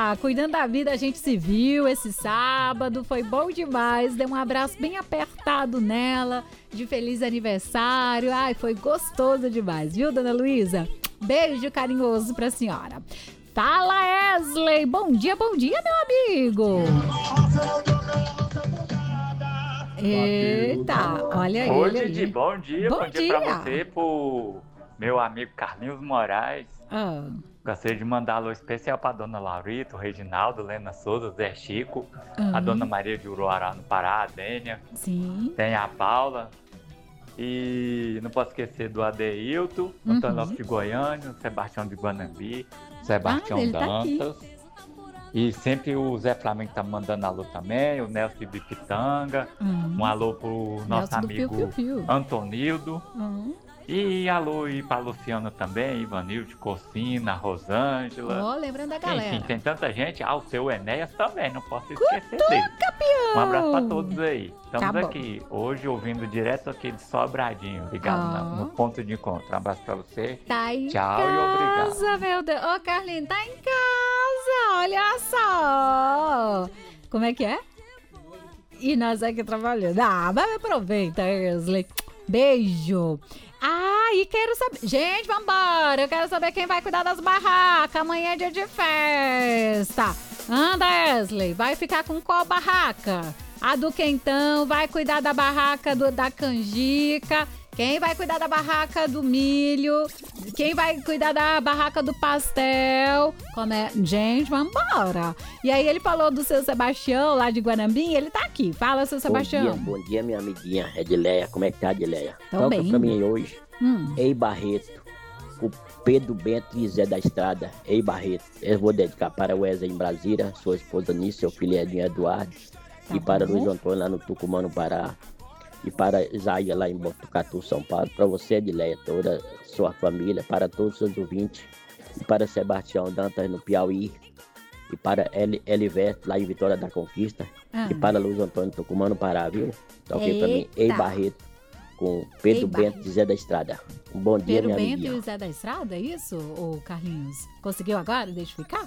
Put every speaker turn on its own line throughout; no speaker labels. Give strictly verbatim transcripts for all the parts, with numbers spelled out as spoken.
lá, cuidando da vida, a gente se viu esse sábado, foi bom demais, dei um abraço bem apertado nela, de feliz aniversário, ai, foi gostoso demais, viu, dona Luísa? Beijo carinhoso pra senhora. Fala, Wesley, bom dia, bom dia, meu amigo. Eita, olha
Oi,
ele
Didi,
aí.
bom dia,
Bom
bom dia,
dia.
pra você, pro meu amigo Carlinhos Moraes.
Ah,
Gostaria de mandar alô especial pra dona Laurita, o Reginaldo, Lena Souza, Zé Chico,
ah,
a dona Maria de Uruará no Pará, a Dênia,
sim.
tem a Paula, e não posso esquecer do Adeilton,
Uhum.
Antônio Lopes de Goiânia, o Sebastião de Guanambi, Sebastião
Ah, ele tá aqui.
Dantas, e sempre o Zé Flamengo tá mandando alô também, o Nelson de Bipitanga,
Uhum.
um alô pro nosso
Nelson do Piu,
amigo
Piu, Piu.
Antonildo,
Uhum.
e alô e pra Luciana também, Ivanilde, Cocina, Rosângela.
Ó, lembrando da galera.
Enfim, tem tanta gente. Ah, o seu Enéas também, não posso esquecer dele.
Campeão!
Um abraço pra todos aí. Estamos
Tá bom.
aqui hoje ouvindo direto aqui de Sobradinho, ligado
Ah.
na- no ponto de encontro. Um abraço pra você.
Tá em
Tchau e obrigado.
casa, meu Deus. Ô, Carlinhos, tá em casa, olha só. Como é que é? E nós aqui trabalhando. Ah, mas aproveita, Wesley. Beijo. Ah, e quero saber... Gente, vambora. Eu quero saber quem vai cuidar das barracas. Amanhã é dia de festa. Anda, Wesley. Vai ficar com qual barraca? A do Quentão. Vai cuidar da barraca do, da canjica. Quem vai cuidar da barraca do milho? Quem vai cuidar da barraca do pastel? Como é? Gente, vambora. E aí ele falou do seu Sebastião, lá de Guanambi, ele tá aqui. Fala, seu Sebastião.
Bom dia, bom dia, minha amiguinha Edileia. Como é que tá, Edileia?
Tô
Toca
bem.
pra mim hoje.
Hum.
Ei, Barreto. O Pedro Bento e Zé da Estrada. Ei, Barreto. Eu vou dedicar para o Wesley em Brasília, sua esposa Nice, seu filho Edinho Eduardo.
Tá
e para
bom.
Luiz Antônio lá no Tucumã, no Pará. E para Isaías lá em Botucatu, São Paulo. Para você, Edileia, toda a sua família. Para todos os seus ouvintes. E para Sebastião Dantas no Piauí. E para Eli- Eliverto lá em Vitória da Conquista.
Ah.
E para Luiz Antônio Tucumã, no Pará, viu? Tá ok pra mim? Ei,
Eita.
Barreto. Com Pedro
Ei,
Bento
Barreto.
e Zé da Estrada. Um bom dia,
Pedro
minha
Bento e
amiguinha.
o Zé da Estrada, é isso, ô Carlinhos? Conseguiu agora identificar?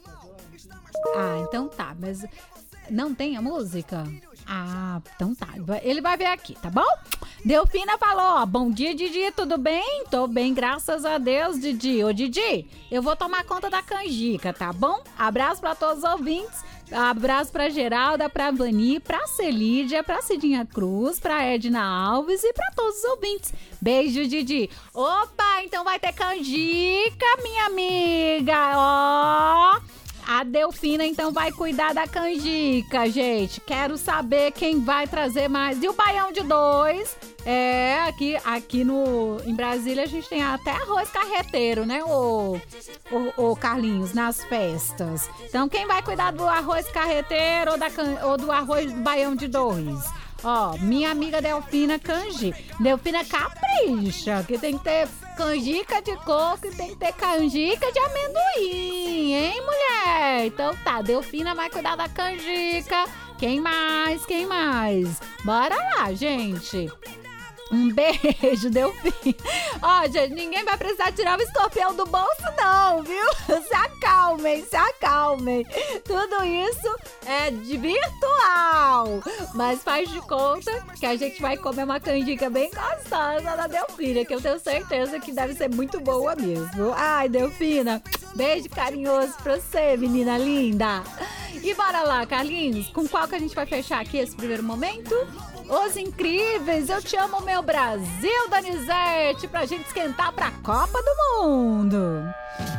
Ah, então tá, mas não tem a música? Ah, então tá. Ele vai ver aqui, tá bom? Delfina falou, ó, bom dia, Didi, tudo bem? Tô bem, graças a Deus, Didi. Ô, Didi, eu vou tomar conta da canjica, tá bom? Abraço pra todos os ouvintes. Abraço pra Geralda, pra Vani, pra Celídia, pra Cidinha Cruz, pra Edna Alves e pra todos os ouvintes. Beijo, Didi. Opa, então vai ter canjica, minha amiga, ó. A Delfina, então, vai cuidar da canjica, gente. Quero saber quem vai trazer mais. E o baião de dois? É, aqui, aqui no, em Brasília a gente tem até arroz carreteiro, né, o, o, o Carlinhos, nas festas. Então, quem vai cuidar do arroz carreteiro ou, da, can- ou do arroz do baião de dois? Ó, minha amiga Delfina Canji. Delfina capricha, que tem que ter canjica de coco e tem que ter canjica de amendoim, hein, mulher? Então tá, Delfina vai cuidar da canjica. Quem mais? Quem mais? Bora lá, gente. Um beijo, Delfim. Ó, gente, ninguém vai precisar tirar o escorpião do bolso, não, viu? Se acalmem, se acalmem. Tudo isso é de virtual. Mas faz de conta que a gente vai comer uma canjica bem gostosa da Delfina, que eu tenho certeza que deve ser muito boa mesmo. Ai, Delfina, beijo carinhoso pra você, menina linda. E bora lá, Carlinhos, com qual que a gente vai fechar aqui esse primeiro momento? Os Incríveis, Eu Te Amo Meu Brasil, Donizete, pra gente esquentar pra Copa do Mundo.